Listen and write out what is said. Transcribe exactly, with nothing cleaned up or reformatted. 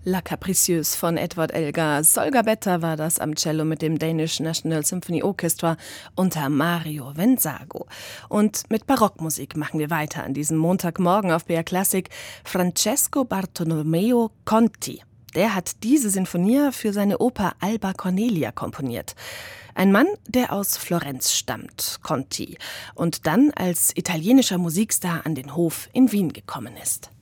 La Capricieuse von Edward Elgar. Solga Betta war das am Cello mit dem Danish National Symphony Orchestra unter Mario Venzago. Und mit Barockmusik machen wir weiter an diesem Montagmorgen auf B R Classic. Francesco Bartolomeo Conti. Der hat diese Sinfonie für seine Oper Alba Cornelia komponiert. Ein Mann, der aus Florenz stammt, Conti, und dann als italienischer Musikstar an den Hof in Wien gekommen ist.